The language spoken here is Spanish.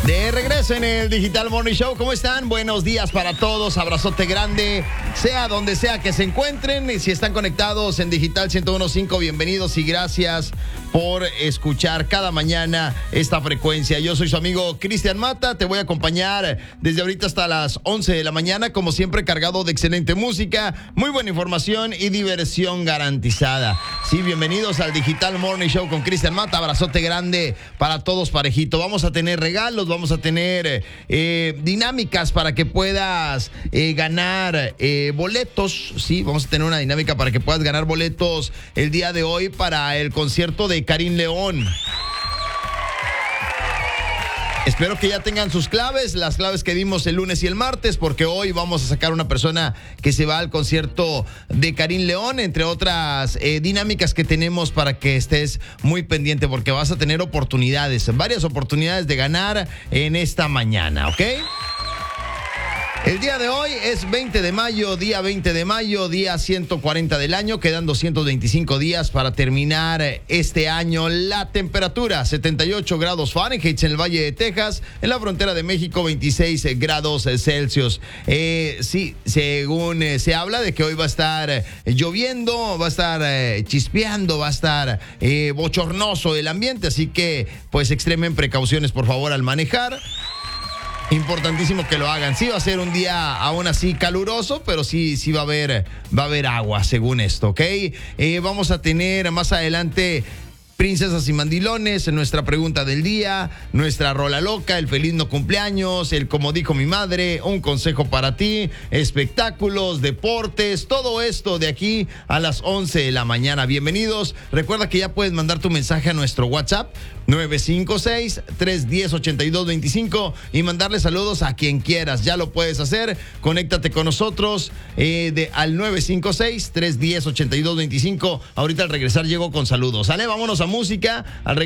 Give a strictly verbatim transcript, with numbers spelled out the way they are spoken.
De regreso en el Digital Morning Show, ¿cómo están? Buenos días para todos, abrazote grande, sea donde sea que se encuentren. Y si están conectados en Digital ciento uno punto cinco, bienvenidos y gracias por escuchar cada mañana esta frecuencia. Yo soy su amigo Cristian Mata, te voy a acompañar desde ahorita hasta las once de la mañana, como siempre cargado de excelente música, muy buena información y diversión garantizada. Sí, bienvenidos al Digital Morning Show con Cristian Mata, abrazote grande para todos parejito. Vamos a tener regalos, vamos a tener eh, dinámicas para que puedas eh, ganar eh, boletos, sí, vamos a tener una dinámica para que puedas ganar boletos el día de hoy para el concierto de Karim León. Espero que ya tengan sus claves, las claves que dimos el lunes y el martes, porque hoy vamos a sacar una persona que se va al concierto de Karim León, entre otras eh, dinámicas que tenemos para que estés muy pendiente, porque vas a tener oportunidades, varias oportunidades de ganar en esta mañana, ¿ok? El día de hoy es veinte de mayo, día veinte de mayo, día ciento cuarenta del año, quedan doscientos veinticinco días para terminar este año. La temperatura, setenta y ocho grados Fahrenheit en el Valle de Texas, en la frontera de México, veintiséis grados Celsius. Eh, sí, según eh, se habla de que hoy va a estar eh, lloviendo, va a estar eh, chispeando, va a estar eh, bochornoso el ambiente, así que pues extremen precauciones por favor al manejar. Importantísimo que lo hagan. Sí va a ser un día aún así caluroso, pero sí, sí va a haber, va a haber agua, según esto, ¿ok? Eh, vamos a tener más adelante princesas y mandilones, nuestra pregunta del día, nuestra rola loca, el feliz no cumpleaños, el como dijo mi madre, un consejo para ti, espectáculos, deportes, todo esto de aquí a las once de la mañana. Bienvenidos. Recuerda que ya puedes mandar tu mensaje a nuestro WhatsApp nueve cinco seis, tres uno cero, ocho dos dos cinco y mandarle saludos a quien quieras. Ya lo puedes hacer. Conéctate con nosotros eh, de, al nueve cinco seis, tres uno cero, ocho dos dos cinco. Ahorita al regresar llego con saludos. ¿Sale? Vámonos a música. Al